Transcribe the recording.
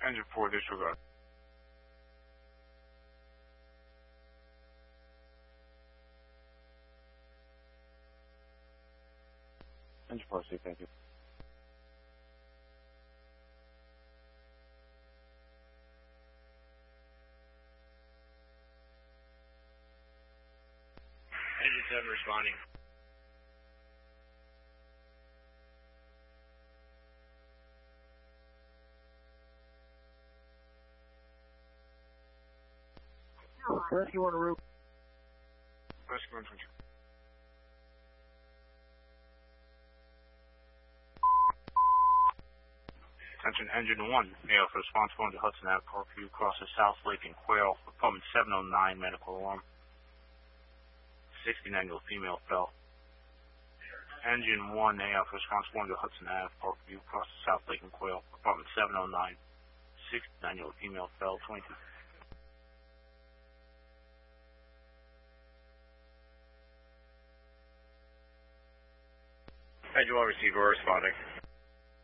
Engine 4, disregard. Engine 4, C, thank you. Engine 7 responding. Rescue on the roof. Rescue infantry. Attention, Engine 1, AF responsible to Hudson Ave, Parkview, crosses South Lake and Quail, apartment 709, medical alarm. 69-year-old female fell. Engine 1, AF responsible to Hudson Ave, Parkview, crosses South Lake and Quail, apartment 709. 69-year-old female fell. 22. Engine 1 receiver responding.